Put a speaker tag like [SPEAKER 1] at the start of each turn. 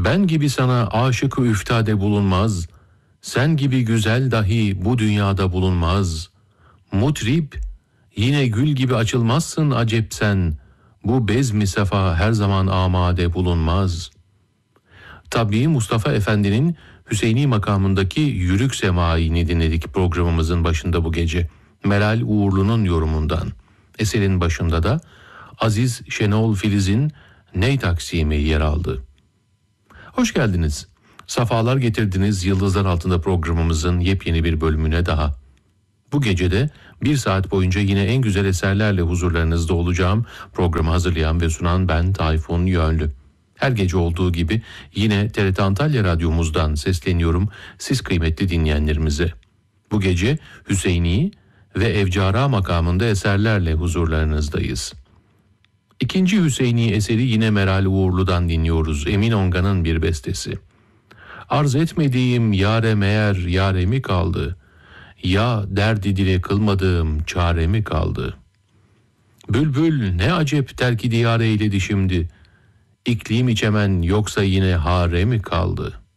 [SPEAKER 1] Ben gibi sana aşık-ı üftade bulunmaz, sen gibi güzel dahi bu dünyada bulunmaz. Mutrip, yine gül gibi açılmazsın acep sen, bu bezmi sefa her zaman amade bulunmaz. Tabii Mustafa Efendi'nin Hüseyni makamındaki Yürük Semai'ni dinledik programımızın başında bu gece. Meral Uğurlu'nun yorumundan. Eserin başında da Aziz Şenol Filiz'in Ney Taksimi yer aldı. Hoş geldiniz. Safalar getirdiniz Yıldızlar Altında programımızın yepyeni bir bölümüne daha. Bu gece de bir saat boyunca yine en güzel eserlerle huzurlarınızda olacağım. Programı hazırlayan ve sunan ben Tayfun Yönlü. Her gece olduğu gibi yine TRT Antalya Radyomuzdan sesleniyorum siz kıymetli dinleyenlerimize. Bu gece Hüseyni ve Evcara makamında eserlerle huzurlarınızdayız. İkinci Hüseyni eseri yine Meral Uğurlu'dan dinliyoruz. Emin Ongan'ın bir bestesi. Arz etmediğim yâre meğer yâre kaldı? Ya derdi dile kılmadığım çare mi kaldı? Bülbül ne acep terki diyar eyledi şimdi? İklim içemen yoksa yine hare mi kaldı?